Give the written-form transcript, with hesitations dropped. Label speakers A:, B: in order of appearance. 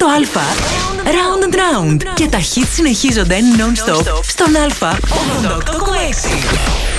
A: το Α. Round and round. Και τα hits συνεχίζονται non-stop στον Α. 88,6.